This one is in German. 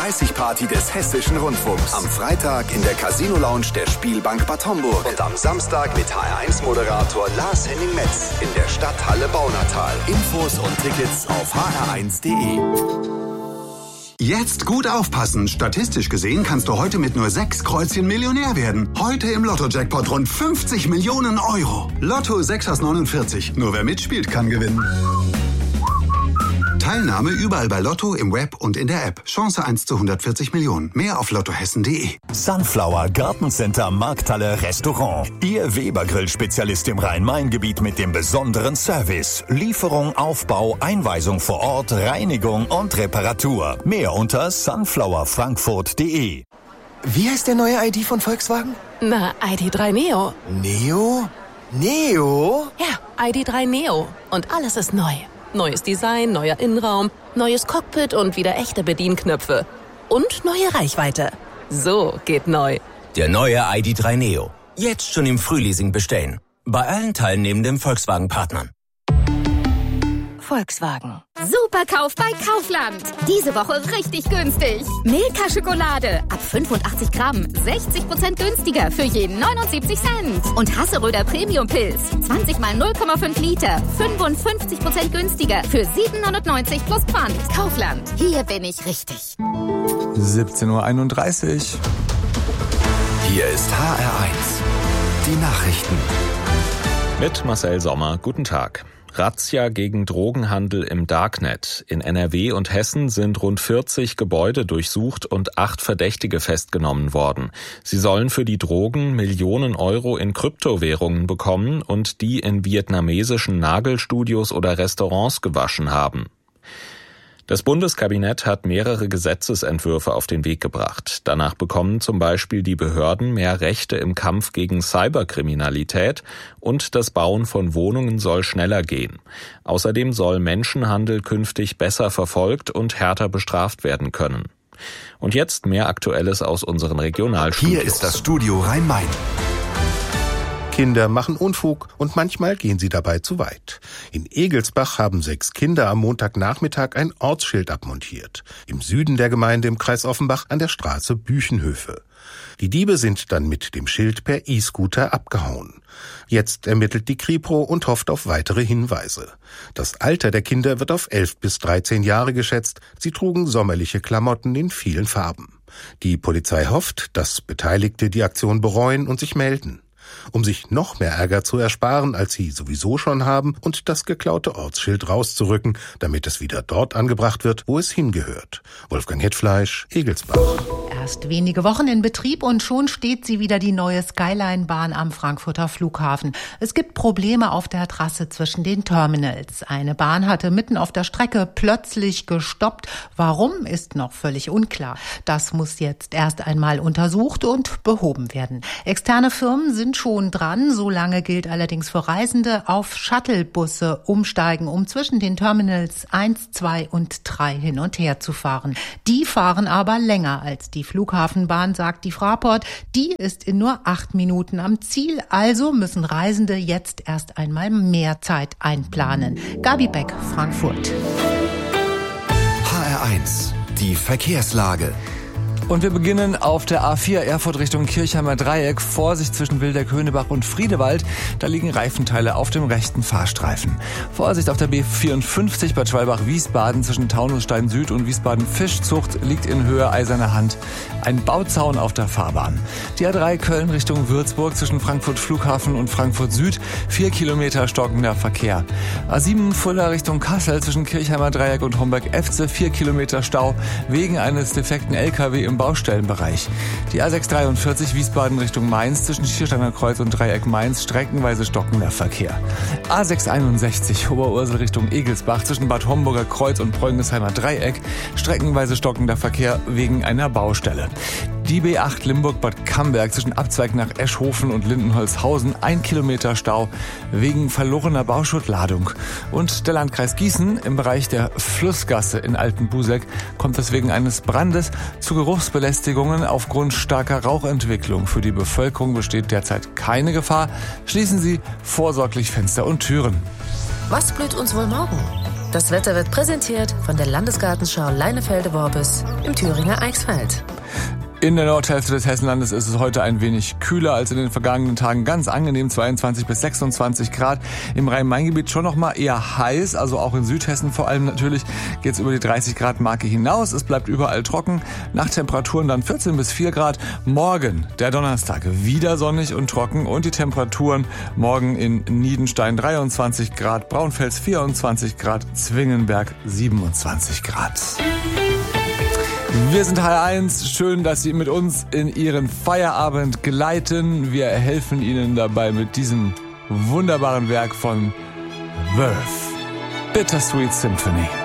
30-Party des Hessischen Rundfunks. Am Freitag in der Casino-Lounge der Spielbank Bad Homburg. Und am Samstag mit HR1-Moderator Lars Henning Metz in der Stadthalle Baunatal. Infos und Tickets auf hr1.de. Jetzt gut aufpassen. Statistisch gesehen kannst du heute mit nur 6 Kreuzchen Millionär werden. Heute im Lotto-Jackpot rund 50 Millionen Euro. Lotto 6 aus 49. Nur wer mitspielt, kann gewinnen. Teilnahme überall bei Lotto, im Web und in der App. Chance 1 zu 140 Millionen. Mehr auf lottohessen.de. Sunflower Gartencenter Markthalle Restaurant. Ihr Weber-Grill-Spezialist im Rhein-Main-Gebiet mit dem besonderen Service. Lieferung, Aufbau, Einweisung vor Ort, Reinigung und Reparatur. Mehr unter sunflowerfrankfurt.de. Wie heißt der neue ID von Volkswagen? Na, ID.3 Neo. Neo? Neo? Ja, ID.3 Neo. Und alles ist neu. Neues Design, neuer Innenraum, neues Cockpit und wieder echte Bedienknöpfe. Und neue Reichweite. So geht neu. Der neue ID.3 Neo. Jetzt schon im Frühleasing bestellen. Bei allen teilnehmenden Volkswagen-Partnern. Volkswagen. Superkauf bei Kaufland. Diese Woche richtig günstig. Milka-Schokolade ab 85 Gramm. 60% günstiger für jeden 79 Cent. Und Hasseröder Premium-Pilz. 20 mal 0,5 Liter. 55% günstiger für 7,99 plus Pfand. Kaufland. Hier bin ich richtig. 17:31 Uhr. Hier ist HR1. Die Nachrichten. Mit Marcel Sommer. Guten Tag. Razzia gegen Drogenhandel im Darknet. In NRW und Hessen sind rund 40 Gebäude durchsucht und 8 Verdächtige festgenommen worden. Sie sollen für die Drogen Millionen Euro in Kryptowährungen bekommen und die in vietnamesischen Nagelstudios oder Restaurants gewaschen haben. Das Bundeskabinett hat mehrere Gesetzesentwürfe auf den Weg gebracht. Danach bekommen zum Beispiel die Behörden mehr Rechte im Kampf gegen Cyberkriminalität und das Bauen von Wohnungen soll schneller gehen. Außerdem soll Menschenhandel künftig besser verfolgt und härter bestraft werden können. Und jetzt mehr Aktuelles aus unseren Regionalstudios. Hier ist das Studio Rhein-Main. Kinder machen Unfug und manchmal gehen sie dabei zu weit. In Egelsbach haben 6 Kinder am Montagnachmittag ein Ortsschild abmontiert. Im Süden der Gemeinde im Kreis Offenbach an der Straße Büchenhöfe. Die Diebe sind dann mit dem Schild per E-Scooter abgehauen. Jetzt ermittelt die Kripo und hofft auf weitere Hinweise. Das Alter der Kinder wird auf 11 bis 13 Jahre geschätzt. Sie trugen sommerliche Klamotten in vielen Farben. Die Polizei hofft, dass Beteiligte die Aktion bereuen und sich melden. Um sich noch mehr Ärger zu ersparen, als sie sowieso schon haben, und das geklaute Ortsschild rauszurücken, damit es wieder dort angebracht wird, wo es hingehört. Wolfgang Hetfleisch, Egelsbach. Erst wenige Wochen in Betrieb und schon steht sie wieder, die neue Skyline-Bahn am Frankfurter Flughafen. Es gibt Probleme auf der Trasse zwischen den Terminals. Eine Bahn hatte mitten auf der Strecke plötzlich gestoppt. Warum, ist noch völlig unklar. Das muss jetzt erst einmal untersucht und behoben werden. Externe Firmen sind schon dran. Solange gilt allerdings für Reisende, auf Shuttlebusse umsteigen, um zwischen den Terminals 1, 2 und 3 hin und her zu fahren. Die fahren aber länger als die Flughafenbahn, sagt die Fraport. Die ist in nur 8 Minuten am Ziel. Also müssen Reisende jetzt erst einmal mehr Zeit einplanen. Gabi Beck, Frankfurt. HR1. Die Verkehrslage. Und wir beginnen auf der A4 Erfurt Richtung Kirchheimer Dreieck. Vorsicht zwischen Wildeck-Höhnebach und Friedewald. Da liegen Reifenteile auf dem rechten Fahrstreifen. Vorsicht auf der B54 Bad Schwalbach-Wiesbaden zwischen Taunusstein Süd und Wiesbaden-Fischzucht liegt in Höhe Eiserner Hand ein Bauzaun auf der Fahrbahn. Die A3 Köln Richtung Würzburg zwischen Frankfurt Flughafen und Frankfurt Süd 4 Kilometer stockender Verkehr. A7 Fulda Richtung Kassel zwischen Kirchheimer Dreieck und Homberg-Efze 4 Kilometer Stau wegen eines defekten LKW im Baustellenbereich. Die A643 Wiesbaden Richtung Mainz zwischen Schiersteiner Kreuz und Dreieck Mainz streckenweise stockender Verkehr. A661 Oberursel Richtung Egelsbach zwischen Bad Homburger Kreuz und Preungesheimer Dreieck streckenweise stockender Verkehr wegen einer Baustelle. Die B8 Limburg-Bad Camberg zwischen Abzweig nach Eschhofen und Lindenholzhausen 1 Kilometer Stau wegen verlorener Bauschuttladung. Und der Landkreis Gießen im Bereich der Flussgasse in Altenbuseck kommt es wegen eines Brandes zu Geruchsbelästigungen aufgrund starker Rauchentwicklung. Für die Bevölkerung besteht derzeit keine Gefahr. Schließen Sie vorsorglich Fenster und Türen. Was blüht uns wohl morgen? Das Wetter wird präsentiert von der Landesgartenschau Leinefelde-Worbis im Thüringer Eichsfeld. In der Nordhälfte des Hessenlandes ist es heute ein wenig kühler als in den vergangenen Tagen. Ganz angenehm, 22 bis 26 Grad. Im Rhein-Main-Gebiet schon noch mal eher heiß, also auch in Südhessen vor allem natürlich geht es über die 30 Grad Marke hinaus. Es bleibt überall trocken. Nachttemperaturen dann 14 bis 4 Grad. Morgen, der Donnerstag, wieder sonnig und trocken und die Temperaturen morgen in Niedenstein 23 Grad, Braunfels 24 Grad, Zwingenberg 27 Grad. Wir sind HR1. Schön, dass Sie mit uns in Ihren Feierabend gleiten. Wir helfen Ihnen dabei mit diesem wunderbaren Werk von Verve. Bittersweet Symphony.